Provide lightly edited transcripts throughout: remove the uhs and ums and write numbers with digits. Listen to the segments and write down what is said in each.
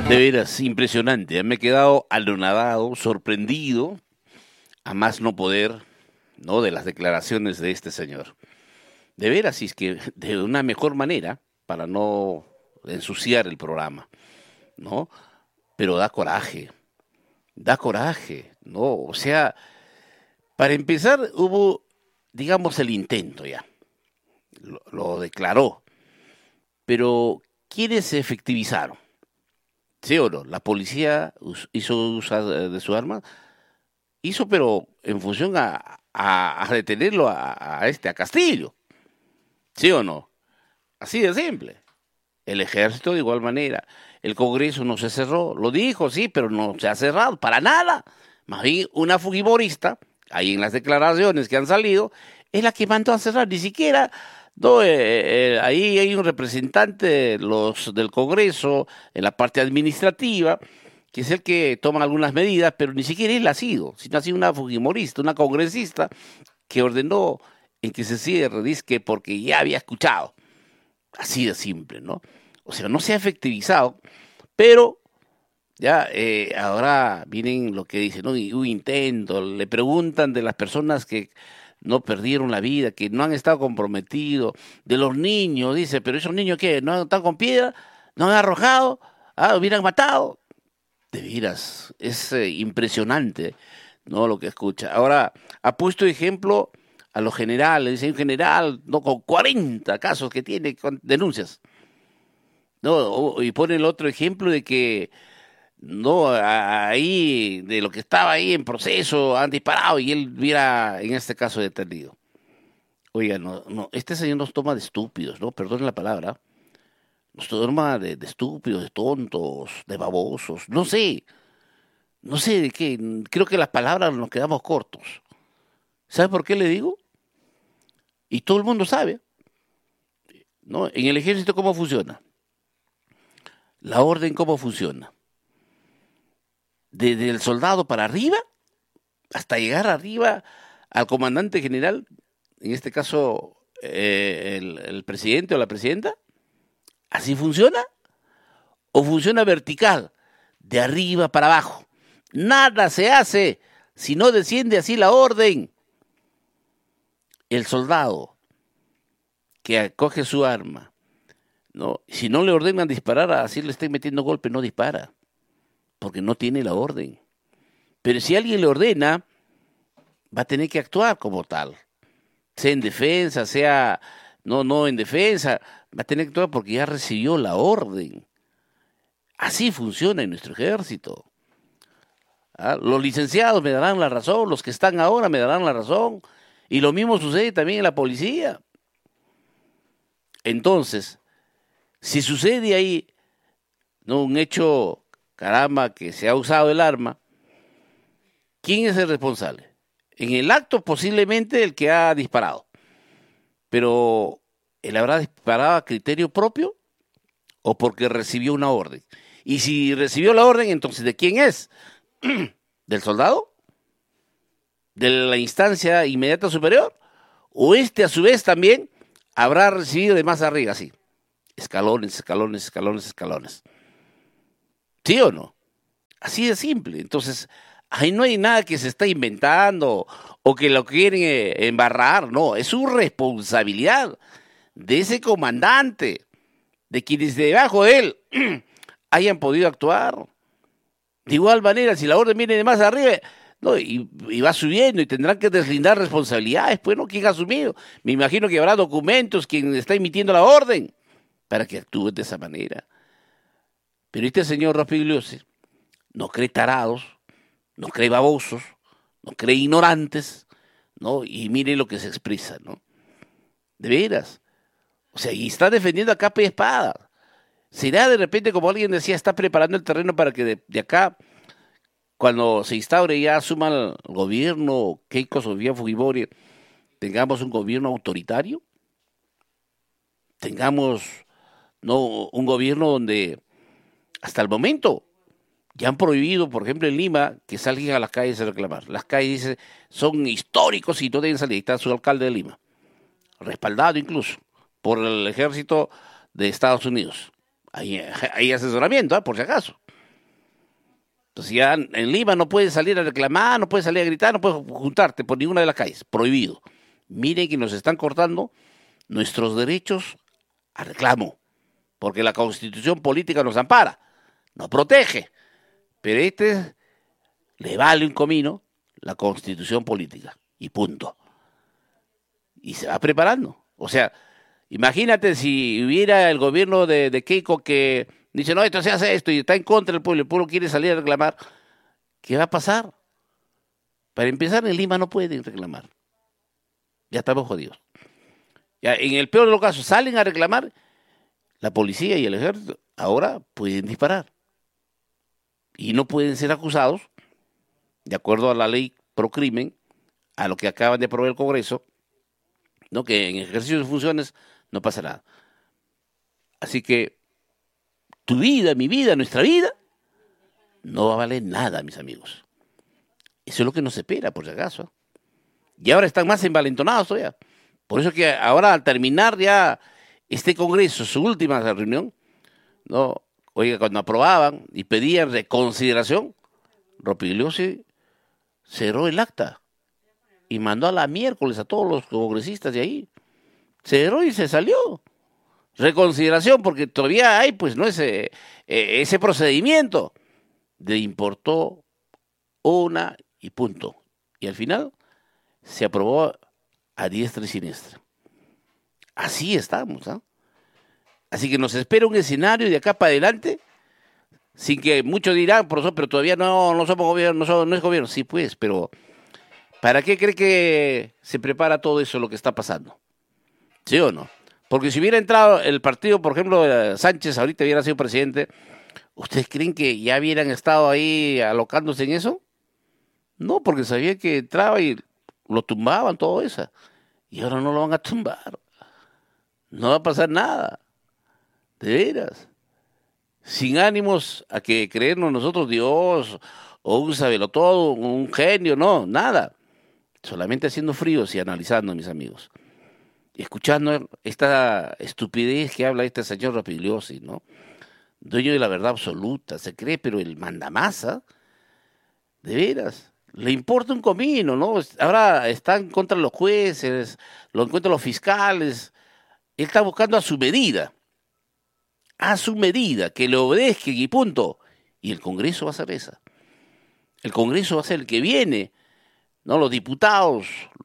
De veras, impresionante. Me he quedado anonadado, sorprendido, a más no poder, ¿no? De las declaraciones de este señor. De veras, y es que de una mejor manera, para no ensuciar el programa, ¿no? Pero da coraje, ¿no? O sea, para empezar, hubo, digamos, el intento ya, lo declaró, pero ¿quiénes se efectivizaron? ¿Sí o no? La policía hizo uso de su arma, hizo, pero en función a detenerlo a Castillo, ¿sí o no? Así de simple. El ejército de igual manera. El Congreso no se cerró. Lo dijo, sí, pero no se ha cerrado para nada. Más bien una fugiborista, ahí en las declaraciones que han salido, es la que mandó a cerrar. Ni siquiera, no, ahí hay un representante de los del Congreso, en la parte administrativa, que es el que toma algunas medidas, pero ni siquiera él ha sido, sino ha sido una fujimorista, una congresista que ordenó en que se cierre, dice que porque ya había escuchado. Así de simple, ¿no? O sea, no se ha efectivizado, pero ya ahora vienen lo que dicen, ¿no? Y un intento, le preguntan de las personas que no perdieron la vida, que no han estado comprometidos, de los niños, dice, pero esos niños ¿qué? ¿No están con piedra? ¿No han arrojado? ¿Ah, hubieran matado? De veras, es impresionante, ¿no? Lo que escucha. Ahora, ha puesto ejemplo a los generales, dice un general, no, con 40 casos que tiene con denuncias. No, y pone el otro ejemplo de que no ahí de lo que estaba ahí en proceso han disparado y él hubiera en este caso detenido. Oiga, no, este señor nos toma de estúpidos, ¿no? Perdonen la palabra. Nos toma de estúpidos, de tontos, de babosos, no sé de qué. Creo que las palabras nos quedamos cortos. ¿Sabe por qué le digo? Y todo el mundo sabe, ¿no? En el ejército, ¿cómo funciona? La orden, ¿cómo funciona? Desde el soldado para arriba, hasta llegar arriba al comandante general, en este caso el presidente o la presidenta. ¿Así funciona? ¿O funciona vertical, de arriba para abajo? Nada se hace si no desciende así la orden. El soldado que acoge su arma, ¿no? Si no le ordenan disparar, así le estén metiendo golpe, no dispara, porque no tiene la orden. Pero si alguien le ordena, va a tener que actuar como tal, sea en defensa, sea no en defensa, va a tener que actuar porque ya recibió la orden. Así funciona en nuestro ejército. ¿Ah? Los licenciados me darán la razón, los que están ahora me darán la razón, y lo mismo sucede también en la policía. Entonces, si sucede ahí, ¿no? Un hecho, caramba, que se ha usado el arma, ¿quién es el responsable? En el acto posiblemente el que ha disparado, pero ¿él habrá disparado a criterio propio o porque recibió una orden? Y si recibió la orden, entonces ¿de quién es? ¿Del soldado? ¿De la instancia inmediata superior? ¿O este a su vez también habrá recibido de más arriba, así? Escalones, escalones, escalones, escalones. ¿Sí o no? Así de simple. Entonces, ahí no hay nada que se está inventando o que lo quieren embarrar. No, es su responsabilidad de ese comandante, de quienes debajo de él hayan podido actuar. De igual manera, si la orden viene de más arriba, no, y va subiendo y tendrán que deslindar responsabilidades, pues, ¿no? ¿Quién ha asumido? Me imagino que habrá documentos, quien está emitiendo la orden, para que actúen de esa manera. Pero este señor Rospigliosi no cree tarados, no cree babosos, no cree ignorantes, ¿no? Y mire lo que se expresa, ¿no? De veras. O sea, y está defendiendo a capa y espada. ¿Será de repente, como alguien decía, está preparando el terreno para que de acá, cuando se instaure ya asuma el gobierno Keiko Sofía Fujimori, tengamos un gobierno autoritario? Tengamos, no, un gobierno donde hasta el momento ya han prohibido, por ejemplo, en Lima, que salgan a las calles a reclamar. Las calles dice, son históricos y no deben salir. Ahí está su alcalde de Lima, respaldado incluso por el ejército de Estados Unidos. Hay asesoramiento, por si acaso. Entonces ya en Lima no puedes salir a reclamar, no puedes salir a gritar, no puedes juntarte por ninguna de las calles, prohibido. Miren que nos están cortando nuestros derechos a reclamo, porque la Constitución política nos ampara, nos protege, pero le vale un comino la Constitución política, y punto. Y se va preparando. O sea, imagínate si hubiera el gobierno de Keiko que dice, no, esto se hace esto y está en contra del pueblo, el pueblo quiere salir a reclamar, ¿qué va a pasar? Para empezar, en Lima no pueden reclamar. Ya estamos jodidos. Ya, en el peor de los casos, salen a reclamar, la policía y el ejército ahora pueden disparar. Y no pueden ser acusados, de acuerdo a la ley pro crimen, a lo que acaban de aprobar el Congreso, ¿no? Que en ejercicio de funciones no pasa nada. Así que tu vida, mi vida, nuestra vida, no va a valer nada, mis amigos. Eso es lo que nos espera, por si acaso. Y ahora están más envalentonados todavía. Por eso que ahora, al terminar ya este Congreso, su última reunión, ¿no? Oiga, cuando aprobaban y pedían reconsideración, Rospigliosi cerró el acta y mandó a la miércoles a todos los congresistas de ahí. Cerró y se salió. Reconsideración, porque todavía hay, pues, no ese procedimiento de importó una y punto. Y al final se aprobó a diestra y siniestra. Así estamos, ¿ah? Así que nos espera un escenario de acá para adelante, sin que muchos dirán, profesor, pero todavía no somos gobierno, no es gobierno. Sí, pues, pero ¿para qué cree que se prepara todo eso, lo que está pasando? ¿Sí o no? Porque si hubiera entrado el partido, por ejemplo, Sánchez ahorita hubiera sido presidente, ¿ustedes creen que ya hubieran estado ahí alocándose en eso? No, porque sabía que entraba y lo tumbaban todo eso. Y ahora no lo van a tumbar. No va a pasar nada. De veras. Sin ánimos a que creernos nosotros Dios o un sabelotodo, un genio, no, nada. Solamente haciendo fríos y analizando, mis amigos. Y escuchando esta estupidez que habla este señor Rospigliosi, ¿no? Dueño de la verdad absoluta, se cree, pero el mandamasa, de veras, le importa un comino, ¿no? Ahora están contra los jueces, lo encuentran los fiscales, él está buscando a su medida, que le obedezcan y punto. Y el Congreso va a ser esa. El Congreso va a ser el que viene, ¿no? Los diputados,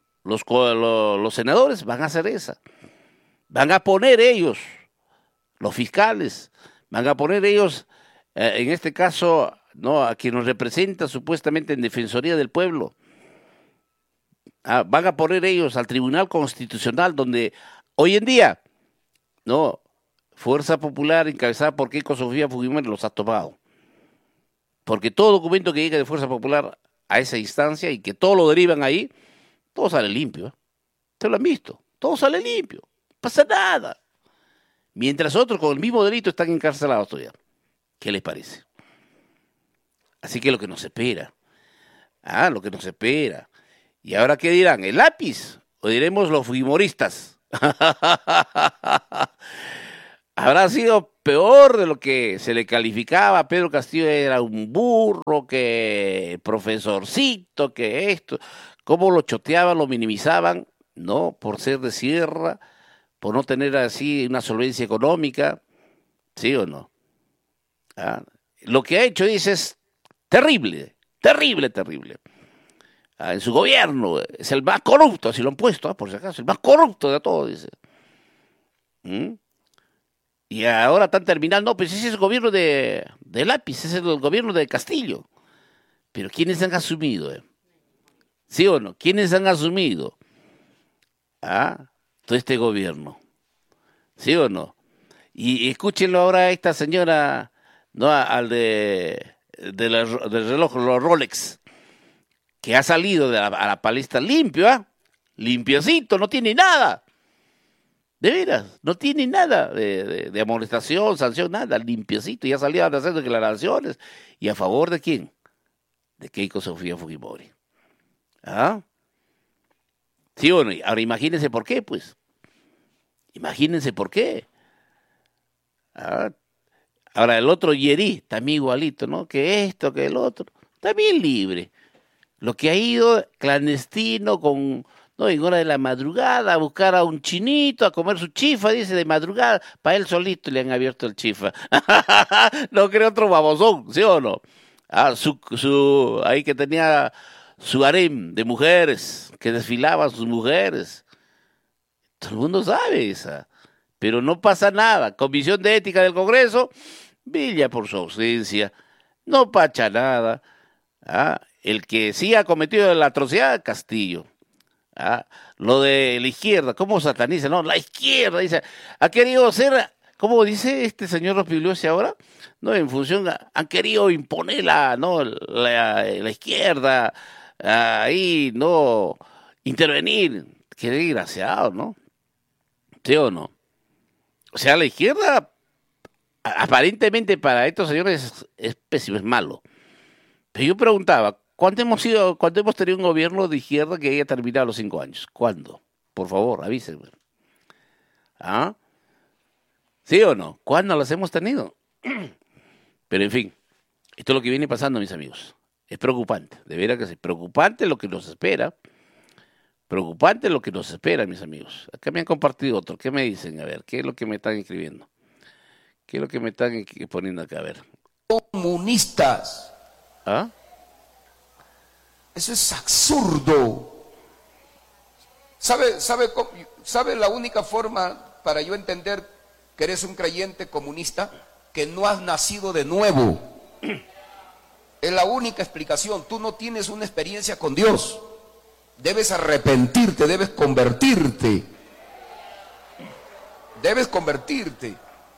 los senadores van a hacer esa. Van a poner ellos, los fiscales, van a poner ellos, en este caso, ¿no? A quien nos representa supuestamente en Defensoría del Pueblo. Van a poner ellos al Tribunal Constitucional, donde hoy en día, ¿no? Fuerza Popular encabezada por Keiko Sofía Fujimori los ha tomado. Porque todo documento que llegue de Fuerza Popular a esa instancia y que todo lo derivan ahí, todo sale limpio. Ustedes lo han visto, todo sale limpio, no pasa nada. Mientras otros con el mismo delito están encarcelados todavía. ¿Qué les parece? Así que lo que nos espera. Lo que nos espera. ¿Y ahora qué dirán? ¿El lápiz? ¿O diremos los fujimoristas? Habrá sido peor de lo que se le calificaba. Pedro Castillo era un burro, que profesorcito, que esto. Cómo lo choteaban, lo minimizaban, ¿no? Por ser de sierra, por no tener así una solvencia económica. ¿Sí o no? Lo que ha hecho, dice, es terrible, terrible, terrible. En su gobierno es el más corrupto, así lo han puesto, por si acaso, el más corrupto de todos, dice. Y ahora están terminando, no, pues ese es el gobierno de Lápiz, ese es el gobierno de Castillo. Pero ¿quiénes han asumido? ¿Sí o no? ¿Quiénes han asumido? Todo este gobierno. ¿Sí o no? Y escúchenlo ahora a esta señora, ¿no? Al del reloj, los Rolex, que ha salido a la palestra limpio, limpiecito, no tiene nada. De veras, no tiene nada de amonestación, sanción, nada, limpiecito. Ya salían a hacer declaraciones. ¿Y a favor de quién? De Keiko Sofía Fujimori. ¿Sí o no? Ahora imagínense por qué, pues. Imagínense por qué. Ahora el otro Yerí, también igualito, ¿no? Que esto, que el otro, también libre. Lo que ha ido clandestino con, no, en hora de la madrugada a buscar a un chinito, a comer su chifa, dice de madrugada, para él solito le han abierto el chifa. No creo otro babosón, ¿sí o no? Ah, ahí que tenía su harem de mujeres, que desfilaban sus mujeres. Todo el mundo sabe esa. Pero no pasa nada. Comisión de Ética del Congreso, Villa por su ausencia, no pacha nada. Ah, el que sí ha cometido la atrocidad, Castillo. Ah, lo de la izquierda, ¿cómo sataniza? No, la izquierda, dice, ha querido ser, ¿cómo dice este señor Rospigliosi ahora? No, en función, han querido imponer no, la izquierda, ahí, no, intervenir. Qué desgraciado, ¿no? ¿Sí o no? O sea, la izquierda, aparentemente para estos señores es pésimo, es malo. Pero yo preguntaba, ¿cuándo hemos tenido un gobierno de izquierda que haya terminado los 5 años? ¿Cuándo? Por favor, avísenme. ¿Ah? ¿Sí o no? ¿Cuándo las hemos tenido? Pero en fin, esto es lo que viene pasando, mis amigos. Es preocupante, de veras que sí. Preocupante lo que nos espera. Preocupante lo que nos espera, mis amigos. Acá me han compartido otro. ¿Qué me dicen? A ver, ¿qué es lo que me están escribiendo? ¿Qué es lo que me están poniendo acá? A ver. Comunistas. ¿Ah? Eso es absurdo. ¿Sabe la única forma para yo entender que eres un creyente comunista? Que no has nacido de nuevo. Es la única explicación. Tú no tienes una experiencia con Dios. Debes arrepentirte, debes convertirte. Debes convertirte.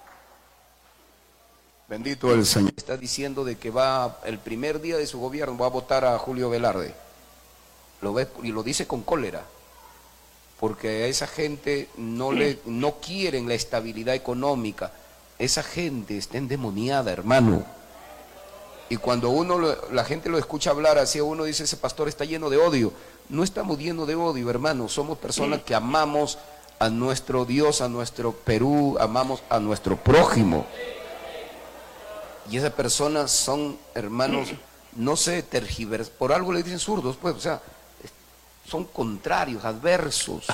Bendito el Señor. Está diciendo de que va el primer día de su gobierno va a votar a Julio Velarde. Lo ve y lo dice con cólera. Porque a esa gente no quieren la estabilidad económica. Esa gente está endemoniada, hermano. Y cuando la gente lo escucha hablar así, uno dice, ese pastor está lleno de odio. No estamos llenos de odio, hermano. Somos personas que amamos a nuestro Dios, a nuestro Perú, amamos a nuestro prójimo. Y esas personas son, hermanos, no se tergiversan, por algo le dicen zurdos, pues, o sea, son contrarios, adversos.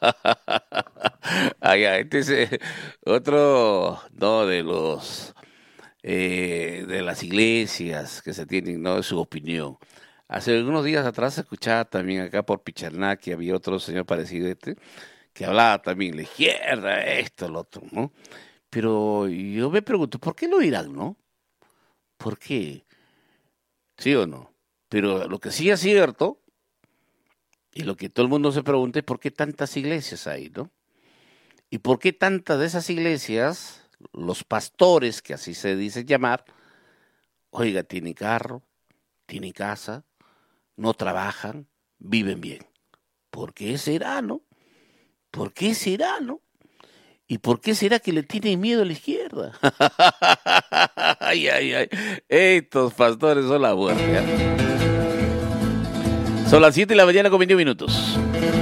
Este es otro, no, de los de las iglesias que se tienen, no, de su opinión. Hace algunos días atrás escuchaba también acá por Picharná que había otro señor parecido a que hablaba también la izquierda, esto, lo otro, ¿no? Pero yo me pregunto, ¿por qué lo dirán, no? ¿Por qué? ¿Sí o no? Pero lo que sí es cierto, y lo que todo el mundo se pregunta es por qué tantas iglesias hay, ¿no? Y por qué tantas de esas iglesias, los pastores, que así se dice llamar, oiga, tienen carro, tienen casa, no trabajan, viven bien. ¿Por qué será, no? ¿Por qué será, no? ¿Y por qué será que le tienen miedo a la izquierda? Ay, ay, ay. Estos pastores son la muerte. ¿Eh? Son las 7 de la mañana con 21 minutos.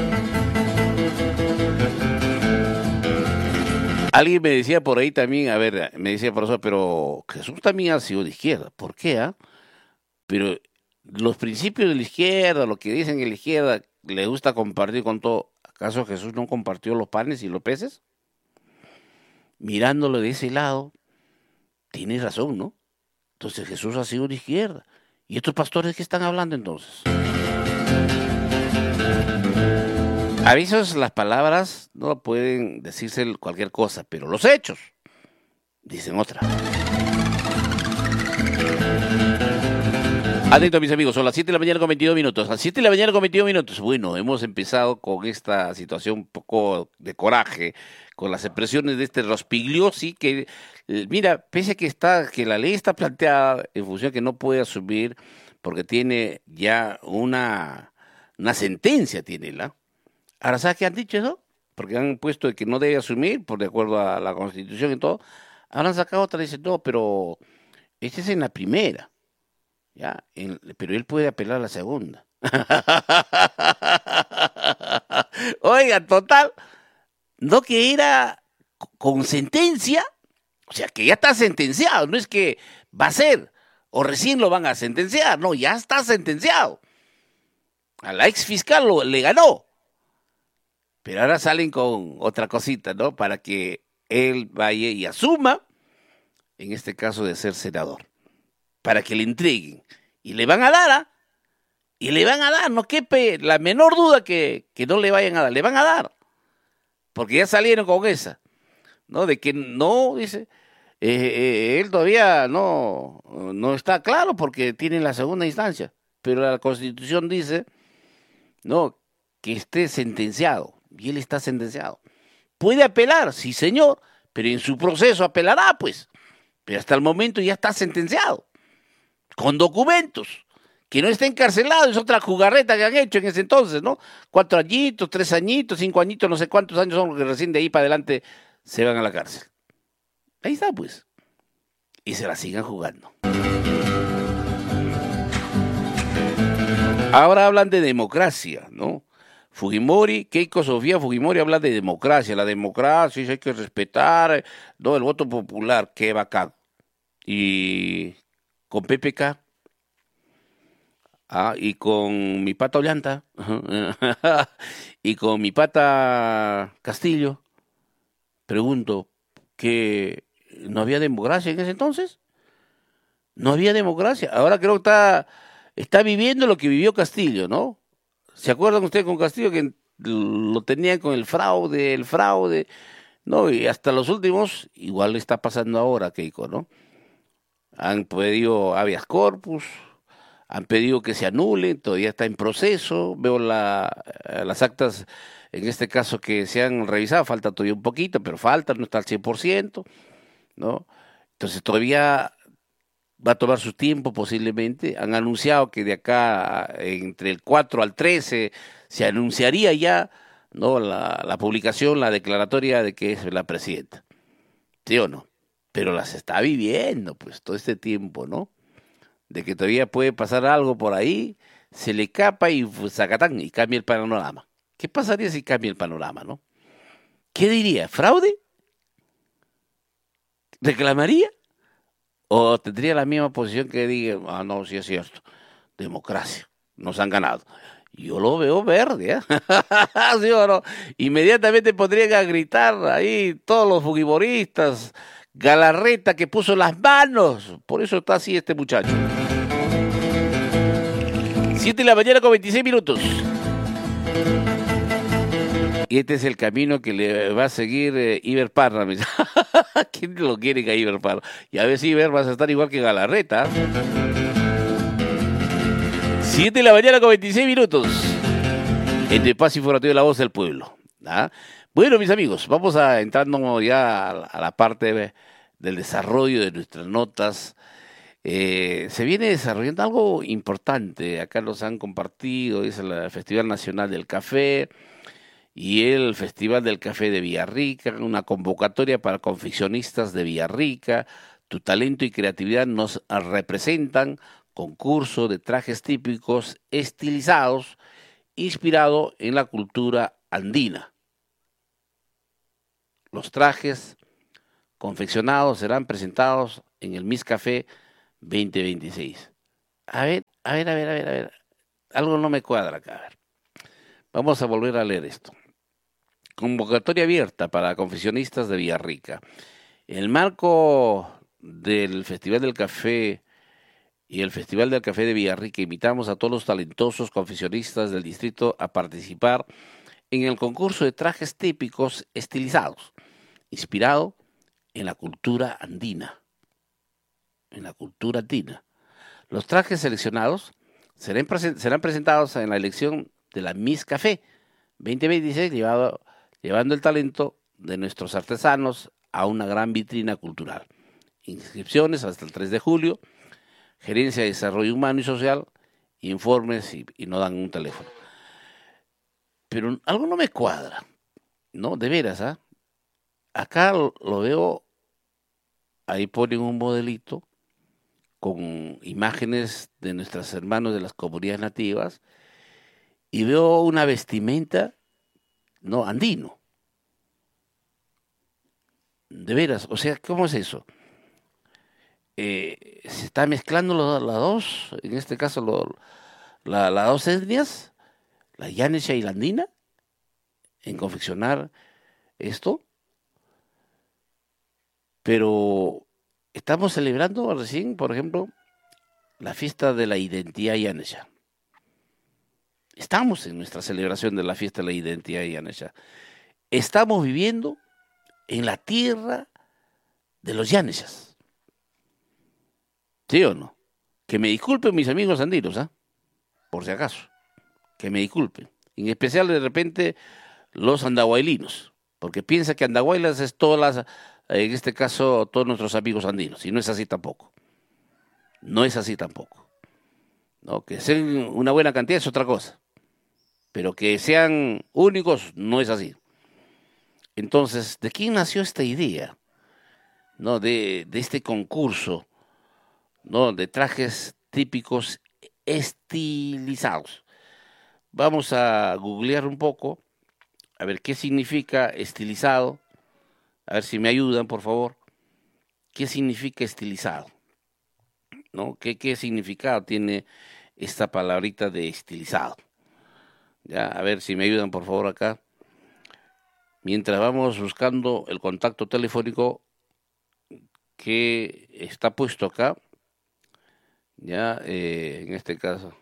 Alguien me decía por ahí también, a ver, me decía por eso, pero Jesús también ha sido de izquierda. ¿Por qué? Ah? Pero los principios de la izquierda, lo que dicen en la izquierda, le gusta compartir con todo. ¿Acaso Jesús no compartió los panes y los peces? Mirándolo de ese lado, tienes razón, ¿no? Entonces Jesús ha sido de izquierda. ¿Y estos pastores qué están hablando entonces? A veces las palabras no pueden decirse cualquier cosa, pero los hechos dicen otra. Atento, mis amigos, son las 7 de la mañana con 22 minutos. A las 7 de la mañana con 22 minutos. Bueno, hemos empezado con esta situación un poco de coraje, con las expresiones de este Rospigliosi, que, mira, pese a que la ley está planteada en función de que no puede asumir, porque tiene ya una sentencia, tiene la. Ahora, ¿sabes qué han dicho eso? Porque han puesto de que no debe asumir, por de acuerdo a la Constitución y todo. Ahora han sacado otra y dicen, no, pero este es en la primera. Ya, pero él puede apelar a la segunda. Oiga, total, no que era con sentencia, O sea, que ya está sentenciado, no es que va a ser, o recién lo van a sentenciar, no, ya está sentenciado. A la ex fiscal le ganó. Pero ahora salen con otra cosita, ¿no? Para que él vaya y asuma, en este caso, de ser senador. Para que le entreguen. Y le van a dar, ¿ah? Y le van a dar, no quepe la menor duda que no le vayan a dar. Le van a dar. Porque ya salieron con esa, ¿no? De que no, dice, él todavía no está claro porque tiene la segunda instancia. Pero la Constitución dice, no, que esté sentenciado. Y él está sentenciado. Puede apelar, sí señor, pero en su proceso apelará, pues. Pero hasta el momento ya está sentenciado. Con documentos. Que no esté encarcelado, es otra jugarreta que han hecho en ese entonces, ¿no? 4 añitos, 3 añitos, 5 añitos, no sé cuántos años son los que recién de ahí para adelante se van a la cárcel. Ahí está, pues. Y se la sigan jugando. Ahora hablan de democracia, ¿no? Fujimori, Keiko Sofía Fujimori habla de democracia. La democracia hay que respetar, ¿no? El voto popular, qué bacán. Y con PPK, y con mi pata Ollanta, y con mi pata Castillo, pregunto, ¿que no había democracia en ese entonces? No había democracia. Ahora creo que está viviendo lo que vivió Castillo, ¿no? ¿Se acuerdan ustedes con Castillo que lo tenían con el fraude? No, y hasta los últimos, igual le está pasando ahora, Keiko, ¿no? Han pedido habeas corpus, han pedido que se anule, todavía está en proceso. Veo las actas, en este caso, que se han revisado, falta todavía un poquito, pero falta, no está al 100%, ¿no? Entonces todavía va a tomar su tiempo posiblemente. Han anunciado que de acá, entre el 4 al 13, se anunciaría ya, ¿no? La publicación, la declaratoria de que es la presidenta. ¿Sí o no? Pero las está viviendo, pues, todo este tiempo, ¿no? De que todavía puede pasar algo por ahí, se le capa y zacatán, y cambia el panorama. ¿Qué pasaría si cambia el panorama, no? ¿Qué diría? ¿Fraude? ¿Reclamaría? ¿O tendría la misma posición que diga, no, sí es cierto, democracia, nos han ganado? Yo lo veo verde, ¿eh? ¿Sí o no? Inmediatamente podrían a gritar ahí todos los fujimoristas, Galarreta que puso las manos, por eso está así este muchacho. 7 de la mañana con 26 minutos. Y este es el camino que le va a seguir Iber Parra. ¿Quién lo quiere a Iber Parra? Y a ver si Iber vas a estar igual que Galarreta. 7 de la mañana con 26 minutos. En el Paz Informativo de la Voz del Pueblo. ¿Ah? Bueno, mis amigos, vamos a entrando ya a la parte del desarrollo de nuestras notas. Se viene desarrollando algo importante. Acá nos han compartido, es el Festival Nacional del Café y el Festival del Café de Villarrica, una convocatoria para confeccionistas de Villarrica. Tu talento y creatividad nos representan. Concurso de trajes típicos estilizados, inspirado en la cultura andina. Los trajes confeccionados serán presentados en el Miss Café 2026. A ver. Algo no me cuadra acá. A ver. Vamos a volver a leer esto. Convocatoria abierta para confeccionistas de Villarrica. En el marco del Festival del Café y el Festival del Café de Villarrica, invitamos a todos los talentosos confeccionistas del distrito a participar en el concurso de trajes típicos estilizados, inspirado en la cultura andina. Los trajes seleccionados serán presentados en la elección de la Miss Café 2026, llevando el talento de nuestros artesanos a una gran vitrina cultural. Inscripciones hasta el 3 de julio. Gerencia de Desarrollo Humano y Social, informes y no dan un teléfono. Pero algo no me cuadra, ¿no? De veras, ¿ah? Acá lo veo, ahí ponen un modelito con imágenes de nuestros hermanos de las comunidades nativas y veo una vestimenta, no, andino. De veras, o sea, ¿cómo es eso? Se está mezclando las dos, en este caso las dos etnias, la Yanesha y la andina, en confeccionar esto, pero estamos celebrando recién, por ejemplo, la fiesta de la identidad Yanesha. Estamos en nuestra celebración de la fiesta de la identidad Yanesha. Estamos viviendo en la tierra de los Yaneshas. ¿Sí o no? Que me disculpen mis amigos andinos, ¿ah? Por si acaso. Que me disculpen. En especial de repente los andahuaylinos. Porque piensa que Andahuaylas es todas las, en este caso, todos nuestros amigos andinos. Y no es así tampoco. No es así tampoco. No, que sean una buena cantidad es otra cosa. Pero que sean únicos no es así. Entonces, ¿de quién nació esta idea? ¿No? De este concurso, ¿no? De trajes típicos estilizados. Vamos a googlear un poco, a ver qué significa estilizado. A ver si me ayudan, por favor. ¿Qué significa estilizado? ¿No? ¿Qué significado tiene esta palabrita de estilizado? Ya, a ver si me ayudan, por favor, acá. Mientras vamos buscando el contacto telefónico que está puesto acá, ya, en este caso.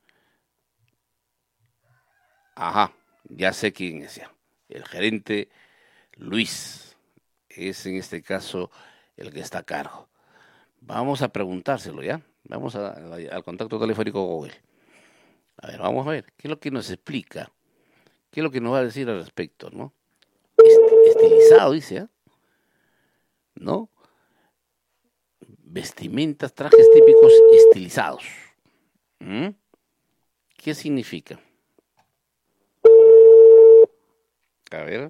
Ajá, ya sé quién es ya. El gerente Luis es en este caso el que está a cargo. Vamos a preguntárselo, ¿ya? Vamos al contacto telefónico Google. A ver, vamos a ver, ¿qué es lo que nos explica? ¿Qué es lo que nos va a decir al respecto, no? Estilizado, dice, ¿eh? ¿No? Vestimentas, trajes típicos estilizados. ¿Mm? ¿Qué significa? A ver.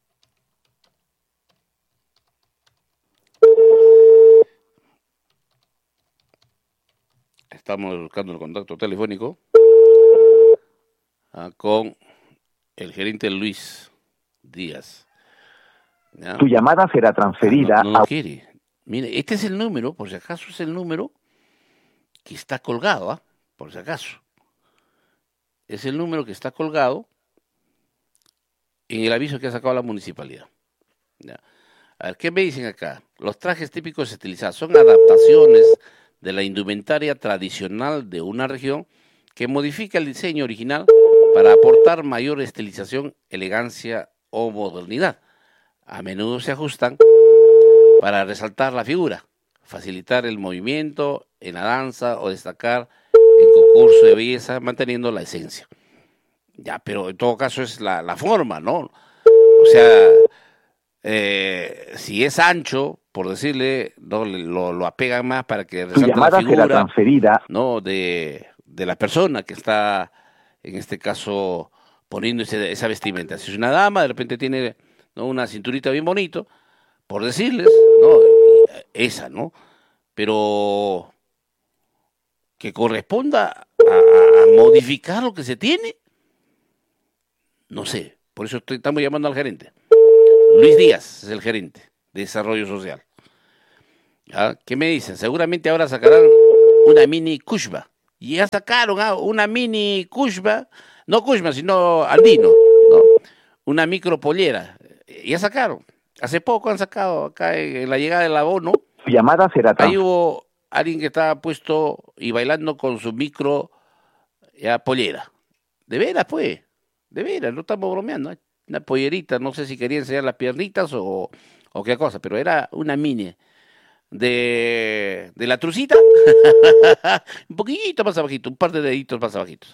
Estamos buscando el contacto telefónico con el gerente Luis Díaz. ¿Ya? Tu llamada será transferida no quiere. Mire, este es el número, por si acaso es el número que está colgado, ¿ah? Por si acaso. Es el número que está colgado en el aviso que ha sacado la municipalidad. ¿Ya? A ver, ¿qué me dicen acá? Los trajes típicos estilizados son adaptaciones de la indumentaria tradicional de una región que modifica el diseño original para aportar mayor estilización, elegancia o modernidad. A menudo se ajustan para resaltar la figura, facilitar el movimiento en la danza o destacar en concurso de belleza, manteniendo la esencia. Ya, pero en todo caso es la forma, ¿no? O sea, si es ancho, por decirle, no lo apegan más para que resalte la figura, transferida, ¿no? de la persona que está, en este caso, poniendo esa vestimenta. Si es una dama, de repente tiene, ¿no?, una cinturita bien bonito, por decirles, ¿no? Esa, ¿no? Pero que corresponda a modificar lo que se tiene, no sé. Por eso estamos llamando al gerente. Luis Díaz es el gerente de Desarrollo Social. ¿Ah? ¿Qué me dicen? Seguramente ahora sacarán una mini kushba. Y ya sacaron una mini kushba, no kushba, sino andino, ¿no? Una micro pollera. Ya sacaron. Hace poco han sacado acá en la llegada del abono. Su llamada será Ahí hubo alguien que estaba puesto y bailando con su micro pollera. De veras, pues. De veras, no estamos bromeando. Una pollerita, no sé si quería enseñar las piernitas o qué cosa, pero era una mini de la trucita, un poquito más abajito, un par de deditos más abajitos.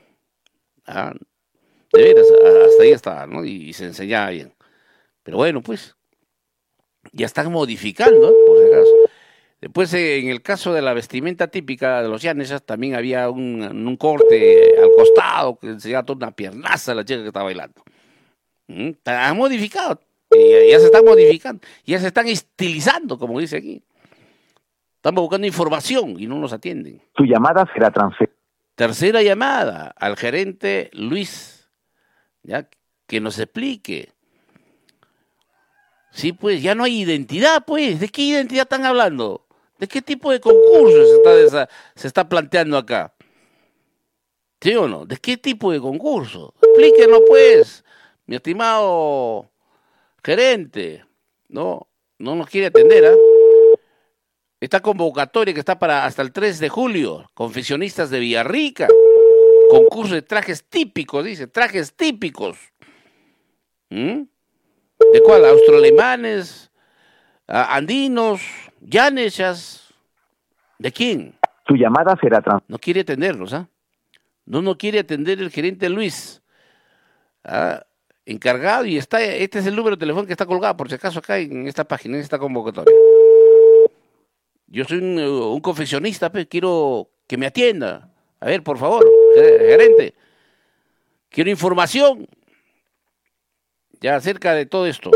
De veras, hasta ahí estaba, ¿no? Y se enseñaba bien. Pero bueno, pues, ya están modificando, por si acaso. Después, en el caso de la vestimenta típica de los llanesas, también había un corte al costado que enseñaba toda una piernaza a la chica que estaba bailando. Han modificado, ya se están modificando, ya se están estilizando, como dice aquí. Estamos buscando información y no nos atienden. Tu llamada será transferida. Tercera llamada al gerente Luis, ¿ya? Que nos explique Sí, pues, ya no hay identidad, pues. ¿De qué identidad están hablando? ¿De qué tipo de concurso se está planteando acá? ¿Sí o no? ¿De qué tipo de concurso? Explíquenos, pues, mi estimado gerente. No, no nos quiere atender, ¿ah? Esta convocatoria que está para hasta el 3 de julio, confeccionistas de Villarrica, concurso de trajes típicos, dice, trajes típicos. ¿Mm? ¿De cuál? ¿Austroalemanes? ¿Andinos? ¿Yanechas? ¿De quién? Tu llamada será transferida. No quiere atendernos, ¿ah? No quiere atender el gerente Luis. ¿Ah? Encargado y está, este es el número de teléfono que está colgado, por si acaso, acá en esta página, en esta convocatoria. Yo soy un confeccionista, pues, quiero que me atienda. A ver, por favor, gerente. Quiero información ya acerca de todo esto.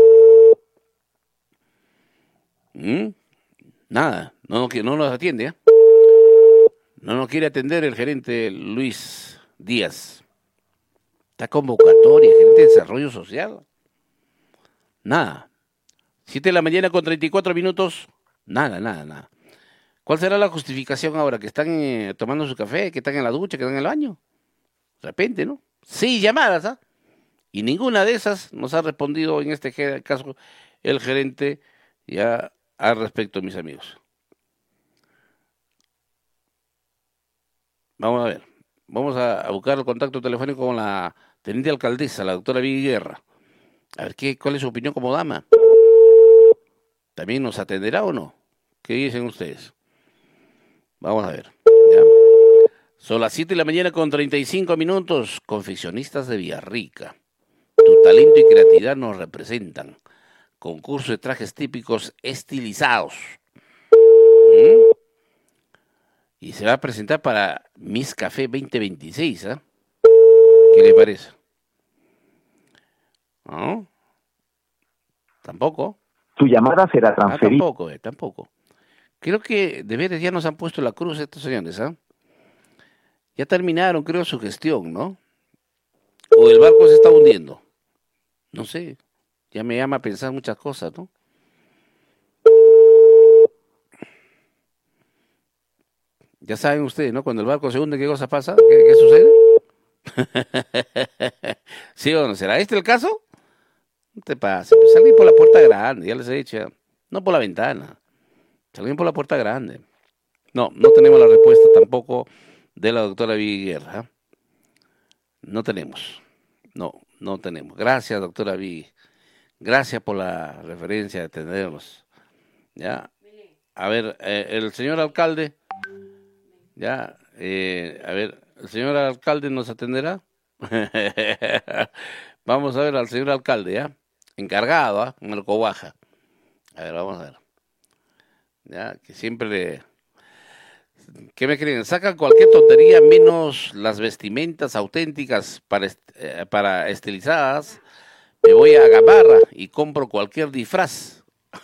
Nada, no nos atiende, ¿eh? No nos quiere atender el gerente Luis Díaz. Está convocatoria, gerente de desarrollo social. Nada. 7 de la mañana con 34 minutos. Nada. ¿Cuál será la justificación ahora? ¿Que están tomando su café? ¿Que están en la ducha? ¿Que están en el baño? De repente, ¿no? 6 llamadas, ¿ah? Y ninguna de esas nos ha respondido en este caso el gerente ya al respecto, mis amigos. Vamos a ver. Vamos a buscar el contacto telefónico con la teniente alcaldesa, la doctora Vicky Guerra. A ver, ¿cuál es su opinión como dama? ¿También nos atenderá o no? ¿Qué dicen ustedes? Vamos a ver. ¿Ya? Son las 7 de la mañana con 35 minutos. Confeccionistas de Villarrica. Tu talento y creatividad nos representan. Concurso de trajes típicos estilizados. Y se va a presentar para Miss Café 2026, ¿eh? ¿Qué le parece? ¿No? ¿Tampoco? Tu llamada será transferida. Tampoco. Creo que de veras ya nos han puesto la cruz estos señores, ¿ah? Ya terminaron, creo, su gestión, ¿no? O el barco se está hundiendo. No sé. Ya me llama a pensar muchas cosas, ¿no? Ya saben ustedes, ¿no? Cuando el barco se hunde, ¿qué cosa pasa? ¿Qué sucede? ¿Sí o no? ¿Será este el caso? No te pasa. Pues salí por la puerta grande, ya les he dicho. No por la ventana. Salí por la puerta grande. No tenemos la respuesta tampoco de la doctora Vicky Guerra. ¿Eh? No tenemos. No tenemos. Gracias, doctora Vicky. Gracias por la referencia de atendernos. ¿Ya? A ver, el señor alcalde. Ya, a ver, ¿el señor alcalde nos atenderá? Vamos a ver al señor alcalde, ¿ya? Encargado, ¿ah? Marco Baja. A ver, vamos a ver. Ya, que siempre ¿qué me creen? Sacan cualquier tontería menos las vestimentas auténticas para estilizadas. Me voy a Gamarra y compro cualquier disfraz.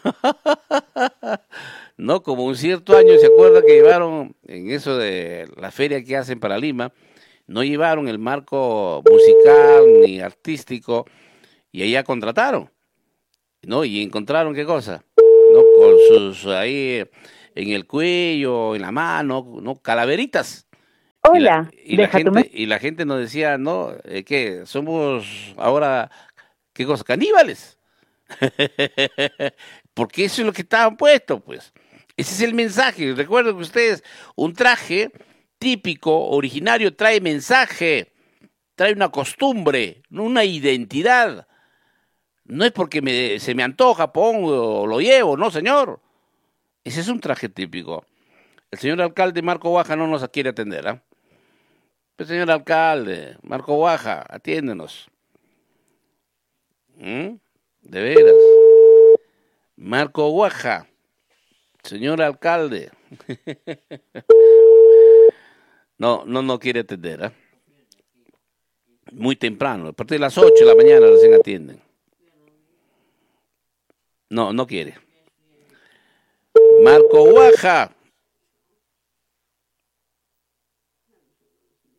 No, como un cierto año, ¿se acuerda que llevaron en eso de la feria que hacen para Lima? No llevaron el marco musical ni artístico y allá contrataron, ¿no? Y encontraron qué cosa, ¿no? Con sus ahí en el cuello, en la mano, ¿no? Calaveritas. Hola, y la gente nos decía, ¿no? ¿Qué? Somos ahora, ¿qué cosa? Caníbales. Porque eso es lo que estaban puestos, pues. Ese es el mensaje. Recuerden que ustedes, un traje típico, originario, trae mensaje, trae una costumbre, una identidad. No es porque se me antoja, pongo o lo llevo, no, señor. Ese es un traje típico. El señor alcalde Marco Baja no nos quiere atender, ¿ah? Pues señor alcalde, Marco Baja, atiéndenos. De veras. Marco Baja, señor alcalde. No quiere atender, ¿ah? Muy temprano, a partir de las 8 de la mañana recién atienden. No quiere. Marco Baja.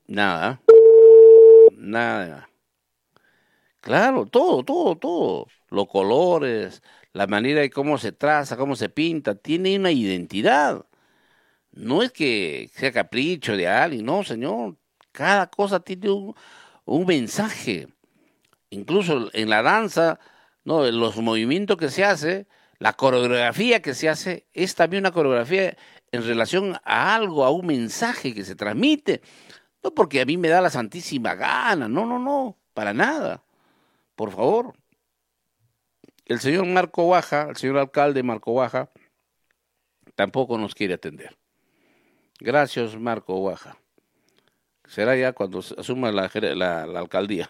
Nada. Claro, todo. los colores, la manera de cómo se traza, cómo se pinta, tiene una identidad. No es que sea capricho de alguien, no, señor. Cada cosa tiene un mensaje. Incluso en la danza, no, en los movimientos que se hace, la coreografía que se hace, es también una coreografía en relación a algo, a un mensaje que se transmite. No porque a mí me da la santísima gana, no, no, no, para nada. Por favor. El señor Marco Baja, el señor alcalde Marco Baja, tampoco nos quiere atender. Gracias, Marco Baja. Será ya cuando asuma la alcaldía.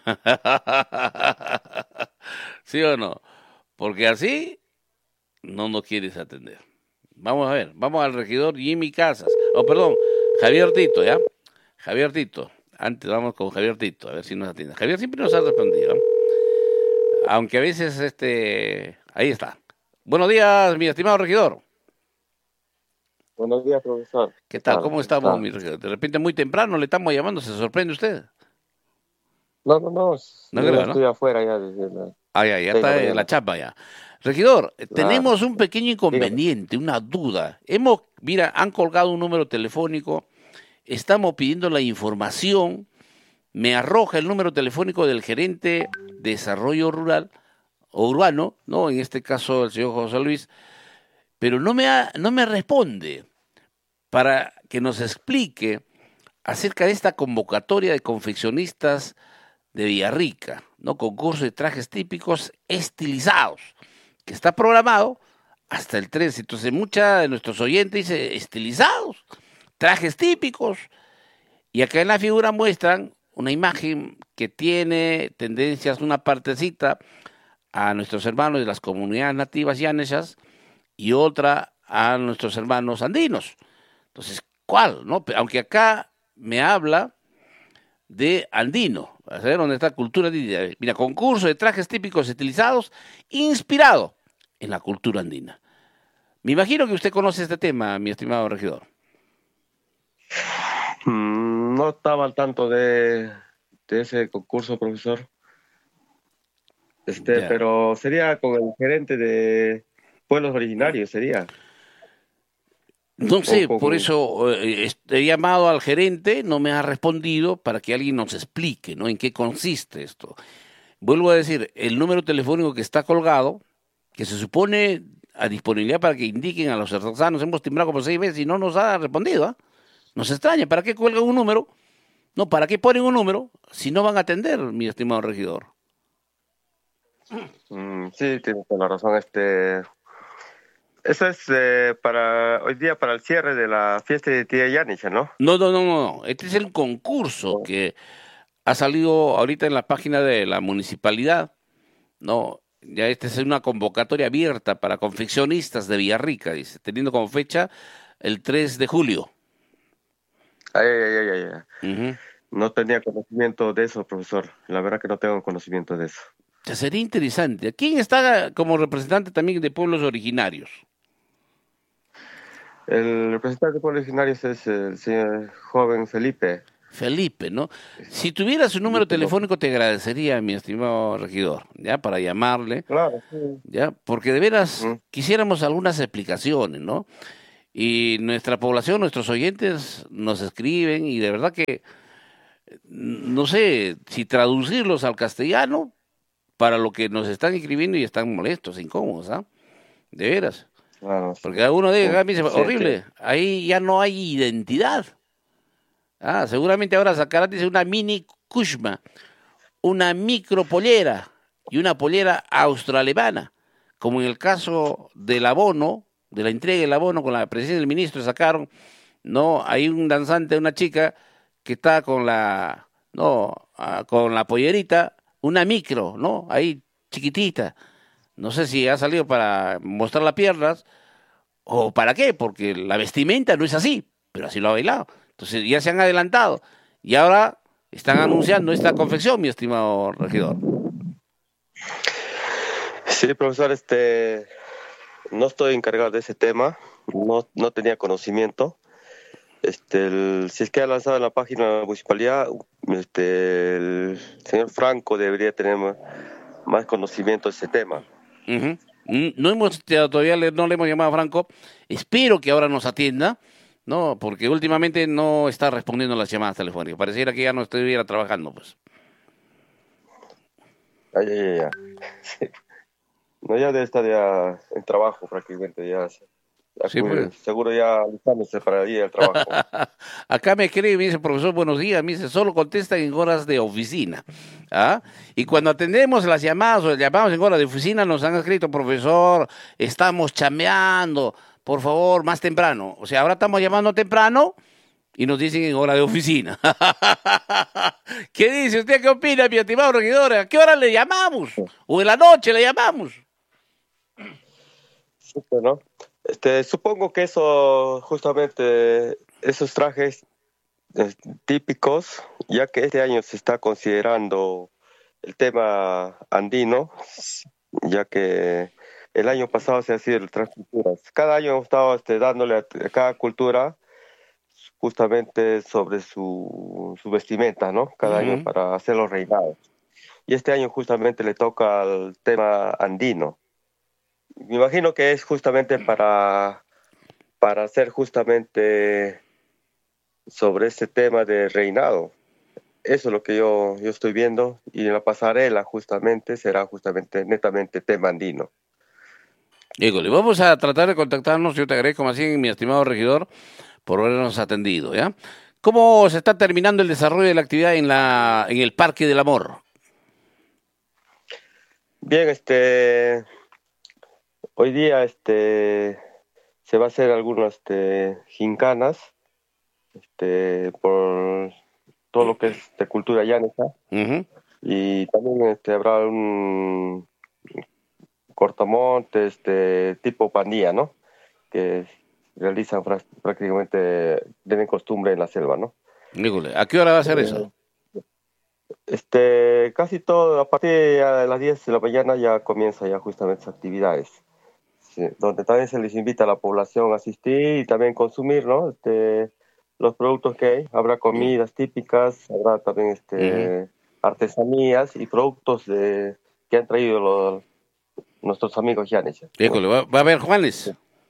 ¿Sí o no? Porque así no nos quieres atender. Vamos a ver, vamos al regidor Jimmy Casas. Oh, perdón, Javier Tito, ¿ya? Javier Tito. Antes vamos con Javier Tito, a ver si nos atiende. Javier siempre nos ha respondido, ¿no? Aunque a veces, ahí está. Buenos días, mi estimado regidor. Buenos días, profesor. ¿Qué tal? ¿Cómo estamos, mi regidor? De repente muy temprano le estamos llamando, ¿se sorprende usted? No. No Yo creo, estoy ¿no? afuera ya desde la... Ya está en la chapa ya. Regidor, Claro. tenemos un pequeño inconveniente, una duda. Mira, han colgado un número telefónico, estamos pidiendo la información, me arroja el número telefónico del gerente de desarrollo rural o urbano, ¿no? En este caso el señor José Luis, pero no me responde para que nos explique acerca de esta convocatoria de confeccionistas de Villarrica, ¿no? Concurso de trajes típicos estilizados, que está programado hasta el 13. Entonces, mucha de nuestros oyentes dicen estilizados, trajes típicos, y acá en la figura muestran una imagen que tiene tendencias, una partecita a nuestros hermanos de las comunidades nativas llanesas y otra a nuestros hermanos andinos. Entonces, ¿cuál? ¿No? Aunque acá me habla de andino, a ver dónde está cultura andina. Mira, concurso de trajes típicos estilizados inspirado en la cultura andina. Me imagino que usted conoce este tema, mi estimado regidor. No estaba al tanto de ese concurso, profesor. Ya. Pero sería con el gerente de pueblos originarios, sería. No sé, con- por eso he llamado al gerente, no me ha respondido para que alguien nos explique, ¿no? En qué consiste esto. Vuelvo a decir, el número telefónico que está colgado, que se supone a disponibilidad para que indiquen a los artesanos, hemos timbrado como 6 veces y no nos ha respondido, ¿ah? Nos extraña, ¿para qué cuelgan un número? No, ¿para qué ponen un número si no van a atender, mi estimado regidor? Sí, tiene toda la razón. Eso es para hoy día, para el cierre de la fiesta de Tía Yanisha, ¿no? No. Este es el concurso que ha salido ahorita en la página de la municipalidad, ¿no? Ya esta es una convocatoria abierta para confeccionistas de Villarrica, dice, teniendo como fecha el 3 de julio. Ay. Ujú. No tenía conocimiento de eso, profesor. La verdad que no tengo conocimiento de eso. O sea, sería interesante. ¿Quién está como representante también de pueblos originarios? El representante de pueblos originarios es el señor joven Felipe. Felipe, ¿no? Si tuviera su número telefónico te agradecería, mi estimado regidor, ¿ya? Para llamarle, Claro, sí. ¿ya? Porque de veras Ujú. quisiéramos algunas explicaciones, ¿no? Y nuestra población, nuestros oyentes nos escriben y de verdad que no sé si traducirlos al castellano para lo que nos están escribiendo y están molestos, incómodos, ¿ah? De veras. Claro, sí. Porque alguno de ellos me dice, Sí, horrible, ahí ya no hay identidad. Ah, seguramente ahora sacarán, dice, una mini kushma, una micro pollera y una pollera austroalemana, como en el caso del abono, de la entrega del abono con la presencia del ministro, sacaron, no, hay un danzante, una chica que está con con la pollerita, una micro, ¿no? Ahí chiquitita. No sé si ha salido para mostrar las piernas o para qué, porque la vestimenta no es así, pero así lo ha bailado. Entonces ya se han adelantado y ahora están anunciando esta confección, mi estimado regidor. Sí, profesor, no estoy encargado de ese tema, no tenía conocimiento. Si es que ha lanzado en la página de la municipalidad, el señor Franco debería tener más conocimiento de ese tema. Ujú. No hemos todavía no le hemos llamado a Franco. Espero que ahora nos atienda, ¿no? Porque últimamente no está respondiendo las llamadas telefónicas. Pareciera que ya no estuviera trabajando, pues. Ya. Sí. No, ya debe estar ya en trabajo prácticamente, ya. Sí, pues. Seguro ya alistándose para ir al trabajo. Acá me escribe y me dice, profesor, buenos días. Me dice, solo contestan en horas de oficina. ¿Ah? Y cuando atendemos las llamadas o llamamos en horas de oficina, nos han escrito, profesor, estamos chameando, por favor, más temprano. O sea, ahora estamos llamando temprano y nos dicen en hora de oficina. ¿Qué dice usted? ¿Qué opina, mi estimado regidor? ¿A qué hora le llamamos? ¿O en la noche le llamamos? Súper, ¿no? Supongo que eso, justamente, esos trajes típicos, ya que este año se está considerando el tema andino, ya que el año pasado se hacía el transculturas. Cada año hemos estado dándole a cada cultura justamente sobre su vestimenta, ¿no? Cada año para hacer los reinados. Y este año justamente le toca al tema andino. Me imagino que es justamente para hacer justamente sobre este tema de reinado. Eso es lo que yo estoy viendo, y en la pasarela justamente será justamente netamente tema andino. Híjole, vamos a tratar de contactarnos. Yo te agradezco más bien, mi estimado regidor, por habernos atendido, ¿ya? ¿Cómo se está terminando el desarrollo de la actividad en el Parque del Amor? Bien, hoy día se va a hacer algunas gincanas por todo lo que es de cultura llanesa. Uh-huh. Y también habrá un cortamontes tipo pandilla, ¿no? Que realizan prácticamente, tienen costumbre en la selva, ¿no? Híjole, ¿a qué hora va a ser eso? Casi todo, a partir de las 10 de la mañana ya comienza ya justamente esas actividades. Sí, donde también se les invita a la población a asistir y también consumir, ¿no? Los productos que hay. Habrá comidas típicas, habrá también artesanías y productos que han traído nuestros amigos llanes. Híjole, ¿va a haber Juanes?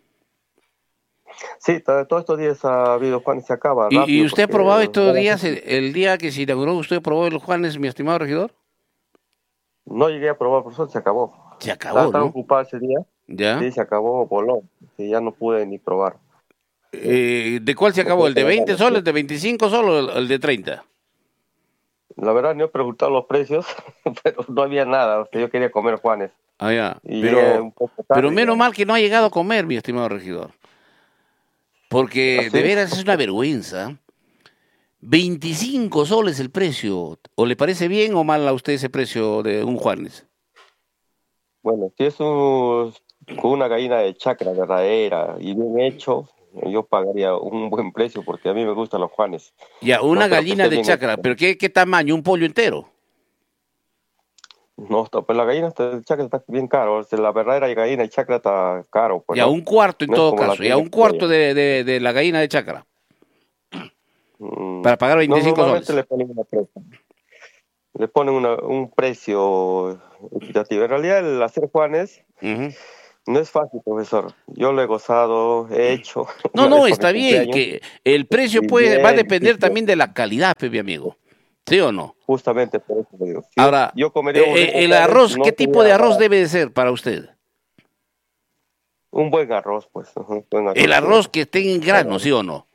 Sí, todos estos días ha habido Juanes, se acaba rápido. ¿Y usted ha probado estos días, el día que se inauguró, usted probó el Juanes, mi estimado regidor? No llegué a probar, profesor, se acabó. Se acabó, Estaba ¿no? ocupado ese día. ¿Ya? Sí, se acabó, voló. Sí, ya no pude ni probar. ¿De cuál se acabó? ¿El de 20 soles, el de 25 soles o el de 30? La verdad, no he preguntado los precios, pero no había nada. O sea, yo quería comer Juanes. Ah, ya. Y Pero menos mal que no ha llegado a comer, mi estimado regidor. Porque ¿sí? De veras es una vergüenza. 25 soles el precio. ¿O le parece bien o mal a usted ese precio de un Juanes? Bueno, si es con una gallina de chacra verdadera y bien hecho, yo pagaría un buen precio porque a mí me gustan los Juanes. Ya, una gallina de chacra, hecho. ¿pero qué tamaño? ¿Un pollo entero? No, pues la gallina de chacra está bien caro. O sea, la verdadera gallina de chacra está caro. Pues, ya, ¿no? un cuarto en No todo caso. Ya, un cuarto de la gallina de chacra. Para pagar 25 normalmente soles. Le ponen un precio equitativo. En realidad, el hacer Juanes no es fácil, profesor. Yo lo he gozado, he hecho. No, está bien. Que el precio va a depender también de la calidad, mi amigo. ¿Sí o no? Justamente por eso le digo. Ahora, yo comería el arroz, ¿qué tipo de arroz debe de ser para usted? Un buen arroz, pues. Buen arroz, el arroz que esté en grano, ¿sí o no?